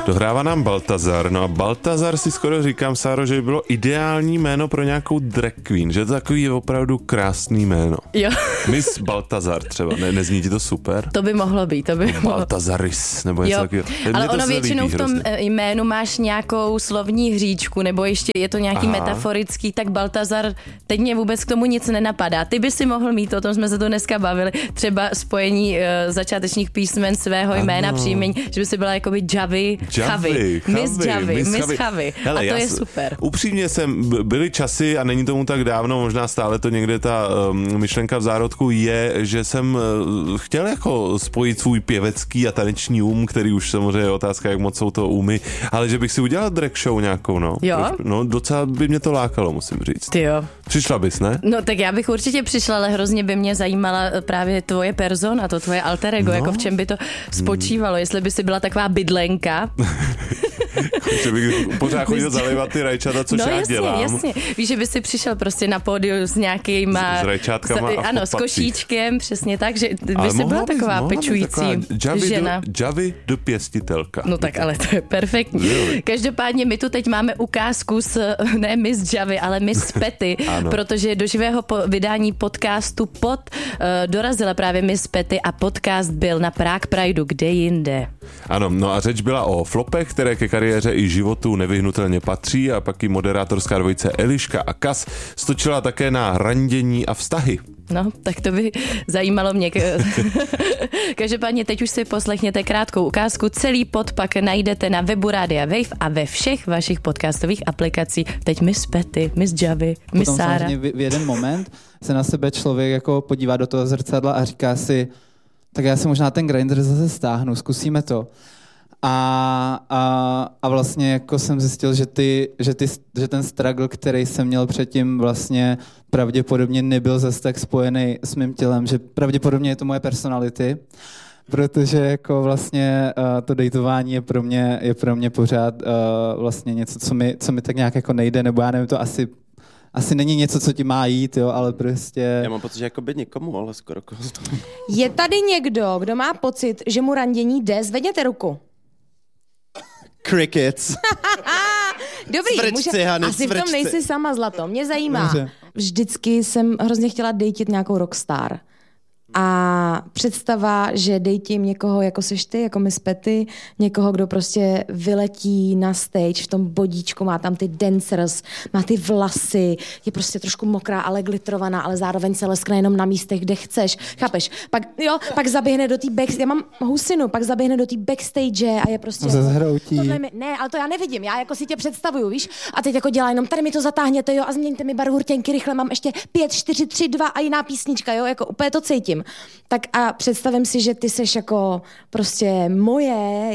Dohrává nám Baltazar. No a Baltazar si skoro říkám, Sáro, že by bylo ideální jméno pro nějakou drag queen, že to takový opravdu krásný jméno. Jo. Miss Baltazar třeba, nezní ti to super? To by mohlo být, to by mohlo. Baltazaris, nebo něco takového. Ale ono většinou v tom jménu máš nějakou slovní hříčku, nebo ještě je to nějaký metaforický, tak Baltazar, teď mě vůbec k tomu nic nenapadá. Ty by si mohl mít, o tom jsme se to dneska bavili, třeba spojení začátečních písmen svého jména, příjmení, že by si byla jakoby Javi, Miss Javi. A to je super. Upřímně byly časy, a není tomu tak dávno, možná stále to někde ta myšlenka v zárodku je, že jsem chtěl jako spojit svůj pěvecký a taneční který už samozřejmě je otázka, jak moc jsou to ale že bych si udělal drag show nějakou, no. Jo? No docela by mě to lákalo, musím říct. Ty jo. Přišla bys, ne? No tak já bych určitě přišla, ale hrozně by mě zajímala právě tvoje persona, to tvoje alter ego, jako v čem by to spočívalo, jestli by si byla taková bydlenka. Že bych pořád chodil zalévat ty rajčata, což já dělám. Jasně. Víš, že by si přišel prostě na pódiu s nějakýma... S rajčátkama a ano, s košíčkem, přesně tak, že by si byla taková pečující žena. Javi do pěstitelka. No tak ale to je perfektní. Každopádně my tu teď máme ukázku ne Miss Javi, ale Miss Petty, protože do živého vydání podcastu dorazila právě Miss Petty a podcast byl na Prague Prideu, kde jinde. Ano, no a řeč byla o flopech, které ke kariéře i životu nevyhnutelně patří, a pak i moderátorská dvojice Eliška a Kas stočila také na randění a vztahy. No, tak to by zajímalo mě. Každopádně teď už si poslechněte krátkou ukázku. Celý pod pak najdete na webu Rádia Wave a ve všech vašich podcastových aplikacích. Teď Miss Petty, Miss Javi, Miss Sára. Potom samozřejmě v jeden moment se na sebe člověk jako podívá do toho zrcadla a říká si, tak já si možná ten Grindr zase stáhnu, zkusíme to. A vlastně jako jsem zjistil, že ten struggle, který jsem měl předtím, vlastně pravděpodobně nebyl zase tak spojený s mým tělem, že pravděpodobně je to moje personality, protože jako vlastně to dejtování je pro mě pořád vlastně něco, co mi tak nějak jako nejde, nebo já nevím, to asi není něco, co ti má jít, jo, ale prostě... Já mám pocit, že jako by nikomu, ale skoro koho. Je tady někdo, kdo má pocit, že mu randění jde? Zvedněte ruku. Crickets. Dobrý, asi v tom nejsi sama, Zlato. Mě zajímá. Vždycky jsem hrozně chtěla dejtit nějakou rockstar. A představa, že dejtím někoho, jako seš ty, jako Miss Petty, někoho, kdo prostě vyletí na stage v tom bodíčku, má tam ty dancers, má ty vlasy, je prostě trošku mokrá, ale glitterovaná, ale zároveň se leskne jenom na místech, kde chceš. Chápeš? Pak zaběhne do té já mám husinu, pak zaběhne do té backstage a je prostě... Ne, ale to já nevidím, já jako si tě představuju, víš? A teď jako dělá jenom, tady mi to zatáhněte, jo, a změňte mi barvu rtěnky, rychle mám ještě 5, 4, 3, 2 a jiná písnička, jo, jako úplně to cítím. Tak a představím si, že ty seš jako prostě moje,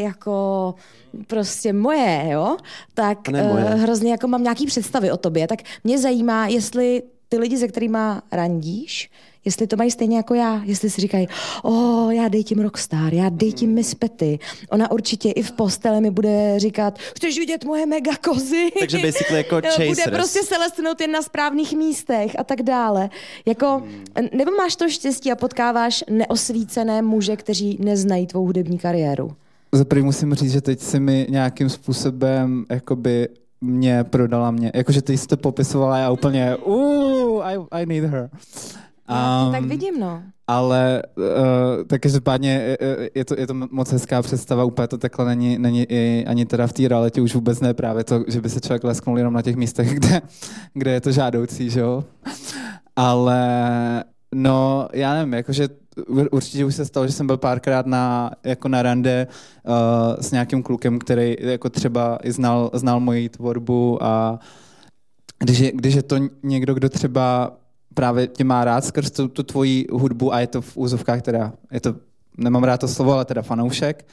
jo? Tak hrozně jako mám nějaký představy o tobě. Tak mě zajímá, jestli ty lidi, se kterýma randíš, jestli to mají stejně jako já, jestli si říkají, já dejtím rockstar, já dejtím Miss Petty. Ona určitě i v posteli mi bude říkat, chceš vidět moje mega kozy? Takže basically jako chasers. Bude prostě se lesknout jen na správných místech a tak dále. Jako, nebo máš to štěstí a potkáváš neosvícené muže, kteří neznají tvou hudební kariéru? Zaprvé musím říct, že teď si mi nějakým způsobem jakoby prodala mě. Jakože ty jsi to popisovala, já úplně I need her. Tak vidím, no. Ale tak každopádně je to moc hezká představa, úplně to takhle není ani teda v té realitě už vůbec ne právě to, že by se člověk lesknul jenom na těch místech, kde je to žádoucí, že jo. Ale no, já nevím, jakože určitě už se stalo, že jsem byl párkrát na rande s nějakým klukem, který jako třeba i znal moji tvorbu, a když je to někdo, kdo třeba právě tě má rád skrz tu tvoji hudbu a je to v úzovkách teda, nemám rád to slovo, ale teda fanoušek,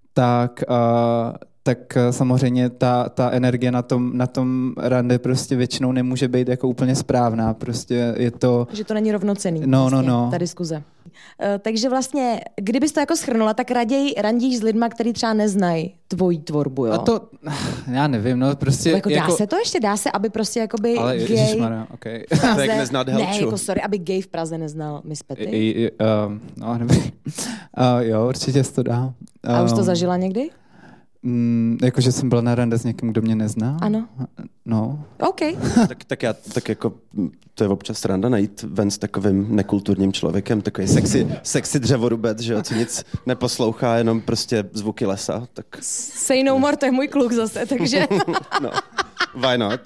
tak samozřejmě ta energie na tom rande prostě většinou nemůže být jako úplně správná, prostě je to... Že to není rovnocenný, ta diskuze. Takže vlastně, kdybys to jako shrnula, tak raději randíš s lidma, který třeba neznají tvoji tvorbu, jo? A to, já nevím, no prostě... Dá se, aby prostě jakoby ale gay... Ježišmarja, okej. Tak neznat Helču. Ne, jako sorry, aby gay v Praze neznal Miss Petty. No, dobrý. Jo, určitě to dá. A už to zažila někdy? Jakože jsem byl na rande s někým, kdo mě nezná? Ano. No. OK. tak jako to je občas randa najít ven s takovým nekulturním člověkem, takový sexy dřevorubec, že jo, co nic neposlouchá, jenom prostě zvuky lesa. Tak... Say no more, to je můj kluk zase, takže... No, why not?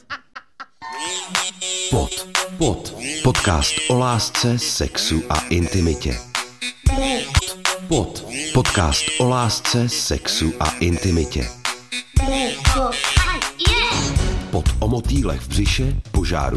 Pod. Podcast o lásce, sexu a intimitě. Podcast o lásce, sexu a intimitě. Pod o motýlech v břiše, požáru